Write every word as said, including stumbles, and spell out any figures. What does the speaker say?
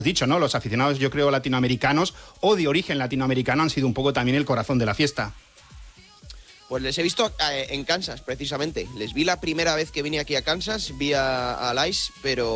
dicho, ¿no? Los aficionados, yo creo, latinoamericanos o de origen latinoamericano han sido un poco también el corazón de la fiesta. Pues les he visto eh, en Kansas, precisamente. Les vi la primera vez que vine aquí a Kansas, vi a, a Lice, pero